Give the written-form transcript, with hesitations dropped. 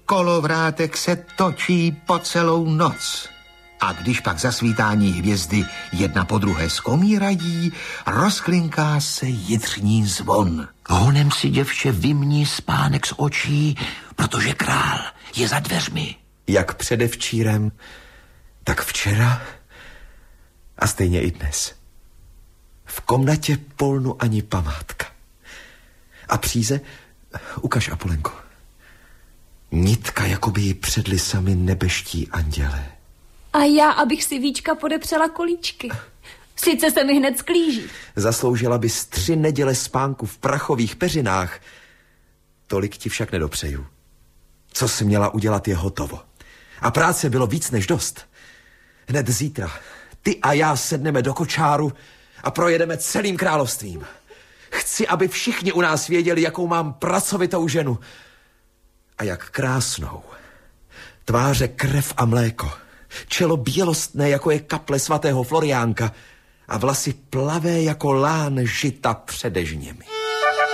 Kolovrátek se točí po celou noc. A když pak zasvítání hvězdy jedna po druhé skomírají, rozklinká se jitřní zvon. Honem si, děvče, vymní spánek z očí, protože král je za dveřmi. Jak předevčírem, tak včera a stejně i dnes. V komnatě polnu ani památka. A příze, ukaž, Apolenko. Nitka, jako by ji předli sami nebeští andělé. A já, abych si Víčka podepřela kolíčky. Sice se mi hned sklíží. Zasloužila bys 3 neděle spánku v prachových peřinách. Tolik ti však nedopřeju. Co jsi měla udělat, je hotovo. A práce bylo víc než dost. Hned zítra ty a já sedneme do kočáru a projedeme celým královstvím. Chci, aby všichni u nás věděli, jakou mám pracovitou ženu. A jak krásnou. Tváře krev a mléko. Čelo bělostné, jako je kaple svatého Floriánka. A vlasy plavé jako lán žita před dežněmi.